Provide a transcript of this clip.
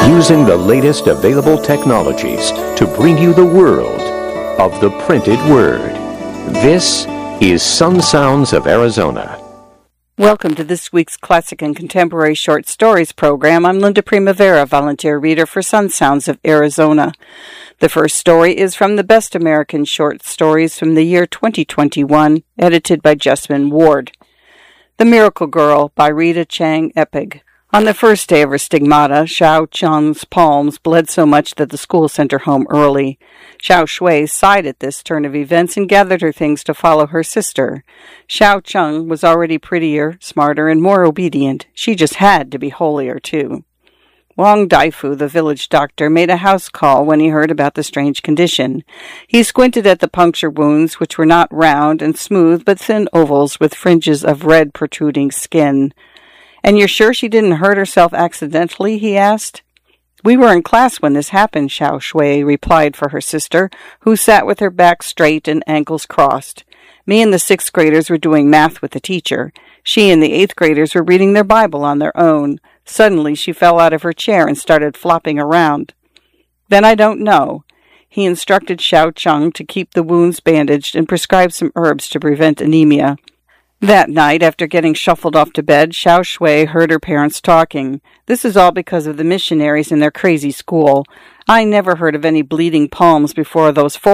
using the latest available technologies to bring you the world of the printed word. This is Sun Sounds of Arizona. Welcome to this week's Classic and Contemporary Short Stories program. I'm Linda Primavera, volunteer reader for Sun Sounds of Arizona. The first story is from the Best American Short Stories from the year 2021, edited by Jessamine Ward. The Miracle Girl by Rita Chang Epig. On the first day of her stigmata, Xiao Cheng's palms bled so much that the school sent her home early. Xiao Shui sighed at this turn of events and gathered her things to follow her sister. Xiao Cheng was already prettier, smarter, and more obedient. She just had to be holier, too. Wang Daifu, the village doctor, made a house call when he heard about the strange condition. He squinted at the puncture wounds, which were not round and smooth, but thin ovals with fringes of red protruding skin. "And you're sure she didn't hurt herself accidentally?" he asked. "We were in class when this happened," Xiao Shui replied for her sister, who sat with her back straight and ankles crossed. "Me and the 6th graders were doing math with the teacher. She and the 8th graders were reading their Bible on their own. Suddenly she fell out of her chair and started flopping around. Then I don't know." He instructed Xiao Cheng to keep the wounds bandaged and prescribed some herbs to prevent anemia. That night, after getting shuffled off to bed, Xiao Shui heard her parents talking. "This is all because of the missionaries and their crazy school. I never heard of any bleeding palms before those